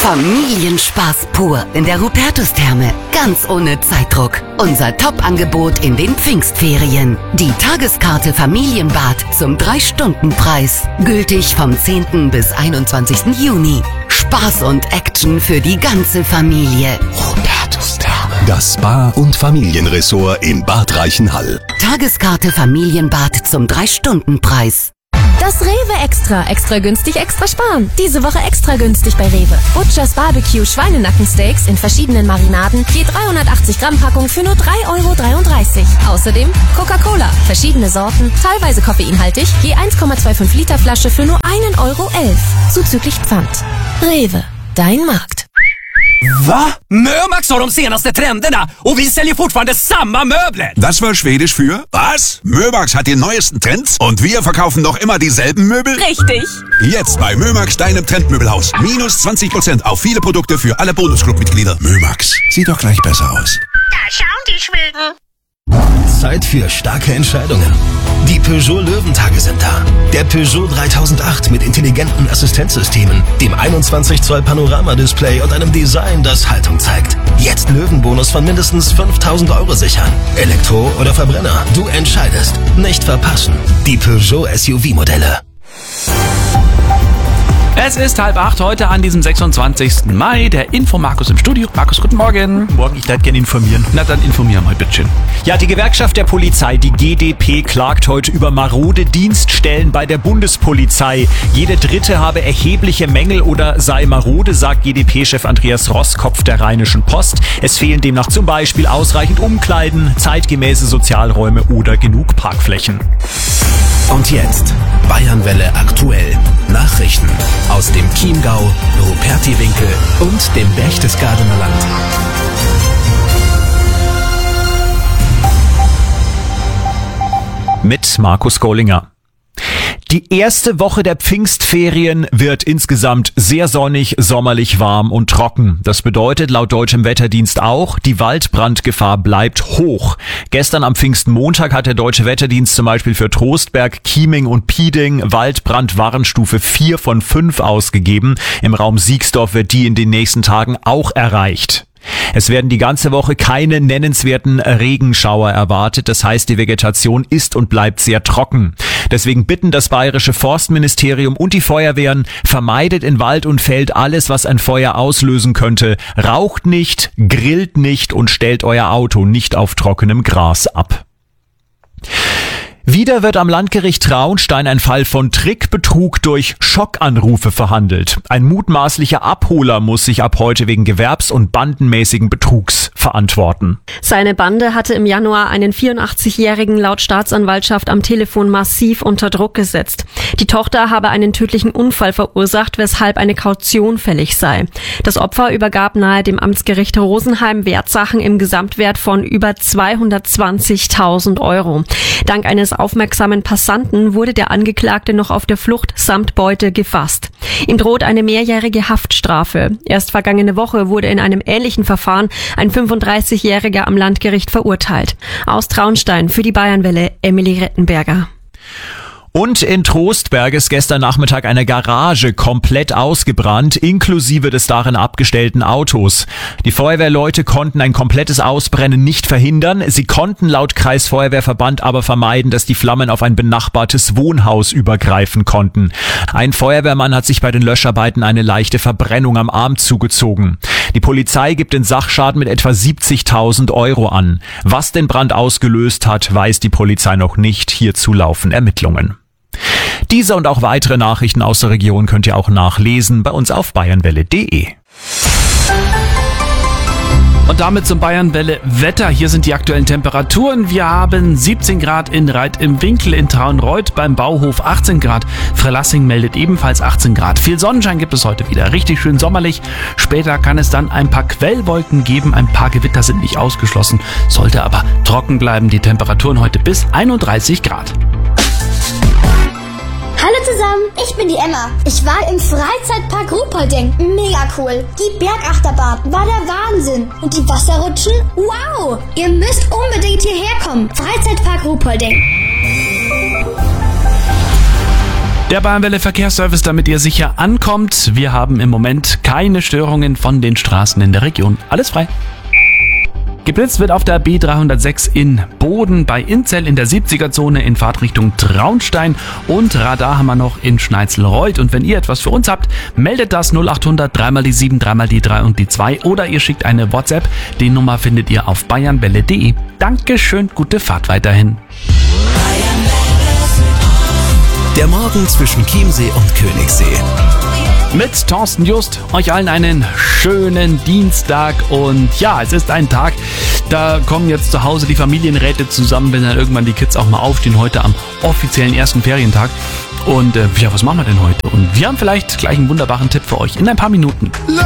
Familienspaß pur in der Hubertus-Therme. Ganz ohne Zeitdruck. Unser Top-Angebot in den Pfingstferien. Die Tageskarte Familienbad zum 3-Stunden-Preis. Gültig vom 10. bis 21. Juni. Spaß und Action für die ganze Familie. Hubertus-Therme. Das Spa- und Familienressort in Bad Reichenhall. Tageskarte Familienbad zum 3-Stunden-Preis. Das Rewe Extra. Extra günstig, extra sparen. Diese Woche extra günstig bei Rewe. Butchers Barbecue Schweinenackensteaks in verschiedenen Marinaden. Je 380 Gramm Packung für nur 3,33 €. Außerdem Coca-Cola. Verschiedene Sorten, teilweise koffeinhaltig. Je 1,25 Liter Flasche für nur 1,11 €. Zuzüglich Pfand. Rewe. Dein Markt. Va? Mömax har de senaste trenderna och vi säljer fortfarande samma möbler. Das war Schwedisch für was? Mömax hat die neuesten Trends und wir verkaufen noch immer dieselben Möbel? Richtig. Jetzt bei Mömax, deinem Trendmöbelhaus. Minus 20% auf viele Produkte für alle Bonusclub-Mitglieder. Mömax, sieht doch gleich besser aus. Da schauen die Schweden. Zeit für starke Entscheidungen. Die Peugeot Löwentage sind da. Der Peugeot 3008 mit intelligenten Assistenzsystemen, dem 21 Zoll Panoramadisplay und einem Design, das Haltung zeigt. Jetzt Löwenbonus von mindestens 5.000 € sichern. Elektro oder Verbrenner, du entscheidest. Nicht verpassen. Die Peugeot SUV-Modelle. Es ist 7:30 heute an diesem 26. Mai. Der Info-Markus im Studio. Markus, guten Morgen. Morgen, ich darf gerne informieren. Na, dann informier mal, bitteschön. Ja, die Gewerkschaft der Polizei, die GdP, klagt heute über marode Dienststellen bei der Bundespolizei. Jede dritte habe erhebliche Mängel oder sei marode, sagt GdP-Chef Andreas Roskopf der Rheinischen Post. Es fehlen demnach zum Beispiel ausreichend Umkleiden, zeitgemäße Sozialräume oder genug Parkflächen. Und jetzt Bayernwelle aktuell. Nachrichten aus dem Chiemgau, Rupertiwinkel und dem Berchtesgadener Land. Mit Markus Gollinger. Die erste Woche der Pfingstferien wird insgesamt sehr sonnig, sommerlich warm und trocken. Das bedeutet laut deutschem Wetterdienst auch, die Waldbrandgefahr bleibt hoch. Gestern am Pfingstmontag hat der deutsche Wetterdienst zum Beispiel für Trostberg, Chieming und Pieding Waldbrandwarnstufe 4 von 5 ausgegeben. Im Raum Siegsdorf wird die in den nächsten Tagen auch erreicht. Es werden die ganze Woche keine nennenswerten Regenschauer erwartet. Das heißt, die Vegetation ist und bleibt sehr trocken. Deswegen bitten das Bayerische Forstministerium und die Feuerwehren, vermeidet in Wald und Feld alles, was ein Feuer auslösen könnte. Raucht nicht, grillt nicht und stellt euer Auto nicht auf trockenem Gras ab. Wieder wird am Landgericht Traunstein ein Fall von Trickbetrug durch Schockanrufe verhandelt. Ein mutmaßlicher Abholer muss sich ab heute wegen gewerbs- und bandenmäßigen Betrugs verantworten. Seine Bande hatte im Januar einen 84-Jährigen laut Staatsanwaltschaft am Telefon massiv unter Druck gesetzt. Die Tochter habe einen tödlichen Unfall verursacht, weshalb eine Kaution fällig sei. Das Opfer übergab nahe dem Amtsgericht Rosenheim Wertsachen im Gesamtwert von über 220.000 €. Dank eines aufmerksamen Passanten wurde der Angeklagte noch auf der Flucht samt Beute gefasst. Ihm droht eine mehrjährige Haftstrafe. Erst vergangene Woche wurde in einem ähnlichen Verfahren ein 35-Jähriger am Landgericht verurteilt. Aus Traunstein für die Bayernwelle, Emily Rettenberger. Und in Trostberg ist gestern Nachmittag eine Garage komplett ausgebrannt, inklusive des darin abgestellten Autos. Die Feuerwehrleute konnten ein komplettes Ausbrennen nicht verhindern. Sie konnten laut Kreisfeuerwehrverband aber vermeiden, dass die Flammen auf ein benachbartes Wohnhaus übergreifen konnten. Ein Feuerwehrmann hat sich bei den Löscharbeiten eine leichte Verbrennung am Arm zugezogen. Die Polizei gibt den Sachschaden mit etwa 70.000 € an. Was den Brand ausgelöst hat, weiß die Polizei noch nicht. Hierzu laufen Ermittlungen. Diese und auch weitere Nachrichten aus der Region könnt ihr auch nachlesen bei uns auf bayernwelle.de. Und damit zum Bayernwelle Wetter. Hier sind die aktuellen Temperaturen. Wir haben 17 Grad in Reit im Winkel, in Traunreuth, beim Bauhof 18 Grad. Freilassing meldet ebenfalls 18 Grad. Viel Sonnenschein gibt es heute wieder. Richtig schön sommerlich. Später kann es dann ein paar Quellwolken geben. Ein paar Gewitter sind nicht ausgeschlossen. Sollte aber trocken bleiben. Die Temperaturen heute bis 31 Grad. Hallo zusammen, ich bin die Emma. Ich war im Freizeitpark Ruhpolding. Mega cool. Die Bergachterbahn war der Wahnsinn. Und die Wasserrutschen? Wow! Ihr müsst unbedingt hierher kommen. Freizeitpark Ruhpolding. Der Bayernwelle Verkehrsservice, damit ihr sicher ankommt. Wir haben im Moment keine Störungen von den Straßen in der Region. Alles frei. Geblitzt wird auf der B306 in Boden, bei Inzell in der 70er-Zone in Fahrtrichtung Traunstein und Radar haben wir noch in Schneitzelreuth. Und wenn ihr etwas für uns habt, meldet das 0800 3 die 7, 3 die 3 und die 2 oder ihr schickt eine WhatsApp. Die Nummer findet ihr auf bayernwelle.de. Dankeschön, gute Fahrt weiterhin. Der Morgen zwischen Chiemsee und Königssee. Mit Thorsten Just, euch allen einen schönen Dienstag und ja, es ist ein Tag, da kommen jetzt zu Hause die Familienräte zusammen, wenn dann irgendwann die Kids auch mal aufstehen, heute am offiziellen ersten Ferientag. Und ja, was machen wir denn heute? Und wir haben vielleicht gleich einen wunderbaren Tipp für euch in ein paar Minuten.